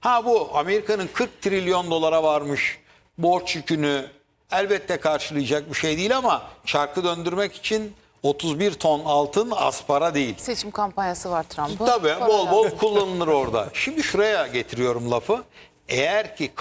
Ha, bu Amerika'nın 40 trilyon dolara varmış borç yükünü elbette karşılayacak bir şey değil ama çarkı döndürmek için 31 ton altın az para değil. Seçim kampanyası var Trump'ın. Tabii bol bol kullanılır orada. Şimdi şuraya getiriyorum lafı. Eğer ki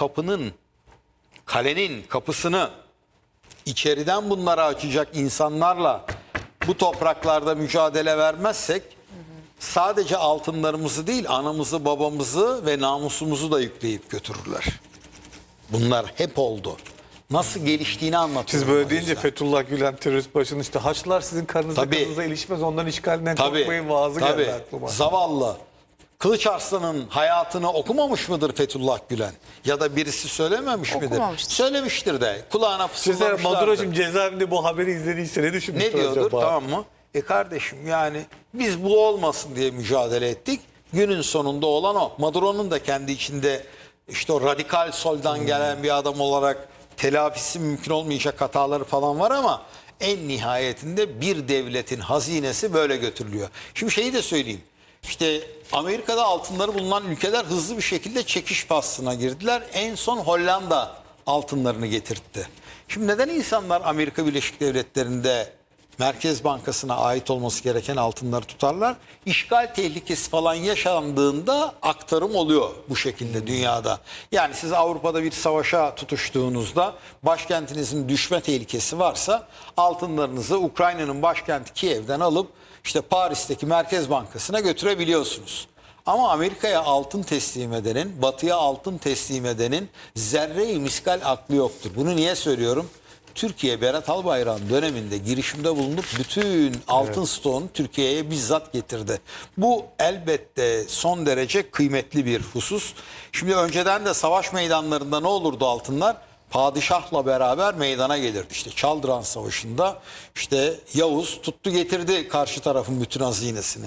kalenin kapısını içeriden bunları açacak insanlarla bu topraklarda mücadele vermezsek sadece altınlarımızı değil anamızı, babamızı ve namusumuzu da yükleyip götürürler. Bunlar hep oldu. Nasıl geliştiğini anlatıyorum. Siz böyle deyince Fethullah Gülen terörist başının işte Haçlılar sizin karnınıza Tabii. kanınıza ilişmez ondan işgalinden korkmayın vaazı geldi aklıma. Zavallı. Kılıç Arslan'ın hayatını okumamış mıdır Fethullah Gülen? Ya da birisi söylememiş midir? Söylemiştir de kulağına fısıldamışlardır. Maduro'cum cezaevinde bu haberi izlediyse ne düşünmüştür Ne diyordur acaba? tamam mı? Kardeşim yani biz bu olmasın diye mücadele ettik. Günün sonunda olan o. Maduro'nun da kendi içinde işte o radikal soldan gelen bir adam olarak telafisi mümkün olmayacak hataları falan var ama en nihayetinde bir devletin hazinesi böyle götürülüyor. Şimdi şeyi de söyleyeyim. İşte Amerika'da altınları bulunan ülkeler hızlı bir şekilde çekiş faslına girdiler. En son Hollanda altınlarını getirtti. Şimdi neden insanlar Amerika Birleşik Devletleri'nde Merkez Bankası'na ait olması gereken altınları tutarlar? İşgal tehlikesi falan yaşandığında aktarım oluyor bu şekilde dünyada. Yani siz Avrupa'da bir savaşa tutuştuğunuzda başkentinizin düşme tehlikesi varsa altınlarınızı Ukrayna'nın başkenti Kiev'den alıp işte Paris'teki Merkez Bankası'na götürebiliyorsunuz. Ama Amerika'ya altın teslim edenin, Batı'ya altın teslim edenin zerre-i miskal aklı yoktur. Bunu niye söylüyorum? Türkiye Berat Albayrak'ın döneminde girişimde bulunup bütün altın stoğunu Türkiye'ye bizzat getirdi. Bu elbette son derece kıymetli bir husus. Şimdi önceden de savaş meydanlarında ne olurdu altınlar? Padişahla beraber meydana gelirdi. İşte Çaldıran Savaşı'nda işte Yavuz tuttu getirdi karşı tarafın bütün hazinesini.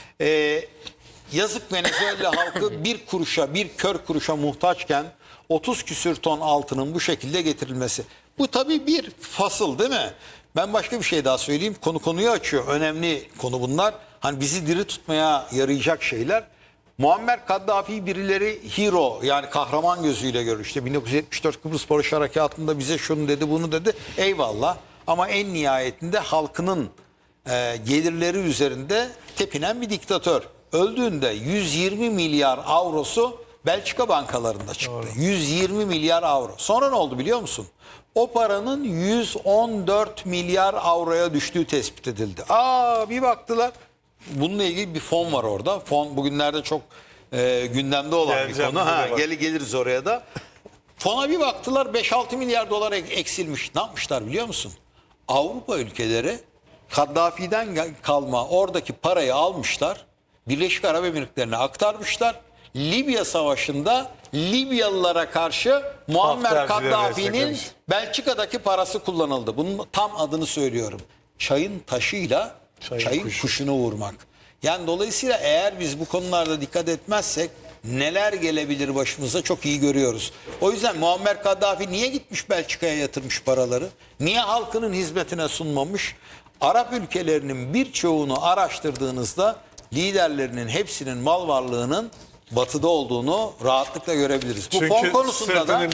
Yazık Venezuela halkı bir kuruşa, bir kör kuruşa muhtaçken 30 küsür ton altının bu şekilde getirilmesi. Bu tabii bir fasıl değil mi? Ben başka bir şey daha söyleyeyim. Konuyu açıyor. Önemli konu bunlar. Hani bizi diri tutmaya yarayacak şeyler. Muammer Kaddafi birileri hero yani kahraman gözüyle görür. İşte 1974 Kıbrıs Barış Harekatı'nda bize şunu dedi bunu dedi. Eyvallah. Ama en nihayetinde halkının gelirleri üzerinde tepinen bir diktatör. Öldüğünde 120 milyar avrosu Belçika bankalarında çıktı. Doğru. 120 milyar avro. Sonra ne oldu biliyor musun? O paranın 114 milyar avroya düştüğü tespit edildi. Bir baktılar. Bununla ilgili bir fon var orada. Fon bugünlerde çok gündemde olan bir konu. Geliriz oraya da. Fona bir baktılar 5-6 milyar dolar eksilmiş. Ne yapmışlar biliyor musun? Avrupa ülkeleri Kaddafi'den kalma oradaki parayı almışlar. Birleşik Arap Emirlikleri'ne aktarmışlar. Libya Savaşı'nda Libyalılara karşı Muammer Kaddafi'nin Belçika'daki parası kullanıldı. Bunun tam adını söylüyorum. Çayın taşıyla çayın kuşunu vurmak. Yani dolayısıyla eğer biz bu konularda dikkat etmezsek neler gelebilir başımıza çok iyi görüyoruz. O yüzden Muammer Kaddafi niye gitmiş Belçika'ya yatırmış paraları? Niye halkının hizmetine sunmamış? Arap ülkelerinin birçoğunu araştırdığınızda liderlerinin hepsinin mal varlığının Batı'da olduğunu rahatlıkla görebiliriz. Bu fon konusunda da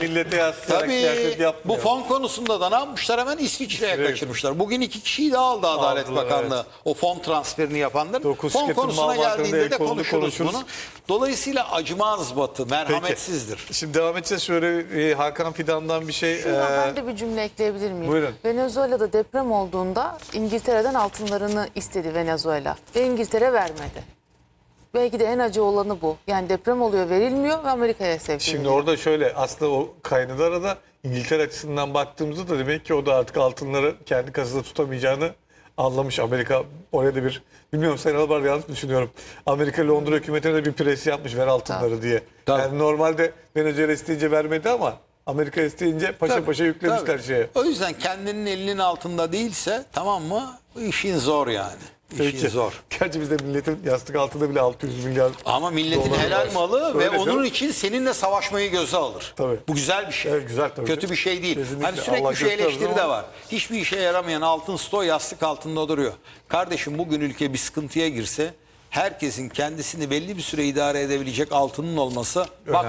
bu fon konusunda da ne yapmışlar? Hemen İsviçre'ye kaçırmışlar. Bugün 2 kişiyi de aldı Adalet Bakanlığı. Evet. O fon transferini yapanlar. Fon konusuna geldiğinde de konuşuruz bunu. Dolayısıyla acımaz Batı, merhametsizdir. Peki. Şimdi devam edeceğiz. Şöyle Hakan Fidan'dan bir şey. Ben de bir cümle ekleyebilir miyim? Buyurun. Venezuela'da deprem olduğunda İngiltere'den altınlarını istedi Venezuela ve İngiltere vermedi. Belki de en acı olanı bu. Yani deprem oluyor, verilmiyor ve Amerika'ya sevk ediliyor. Şimdi orada şöyle aslında o kaynadı arada İngiltere açısından baktığımızda da demek ki o da artık altınları kendi kasasında tutamayacağını anlamış. Amerika oraya da bilmiyorum Sayın Albar yanlış düşünüyorum. Amerika Londra hükümetine de bir pres yapmış ver altınları diye. Yani normalde Venezuela isteyince vermedi ama Amerika isteyince paşa paşa yüklemişler şeye. O yüzden kendinin elinin altında değilse tamam mı işin zor yani. İşin zor. Gerçi bizde milletin yastık altında bile 600 milyar. Ama milletin helal malı ve onun için seninle savaşmayı göze alır. Tabii. Bu güzel bir şey. Evet, güzel, tabii. Kötü bir şey değil. Kesinlikle. Hani sürekli şu eleştiri de var. Hiçbir işe yaramayan altın stoğu yastık altında duruyor. Kardeşim bugün ülke bir sıkıntıya girse herkesin kendisini belli bir süre idare edebilecek altının olması bak